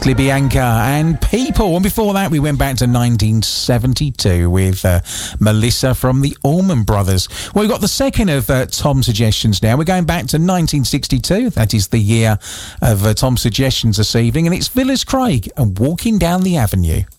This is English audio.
Leslie Bianca and People. And before that, we went back to 1972 with Melissa from the Allman Brothers. Well, we've got the second of Tom's suggestions now. We're going back to 1962. That is the year of Tom's suggestions this evening. And it's Phyllis Craig and Walking Down the Avenue.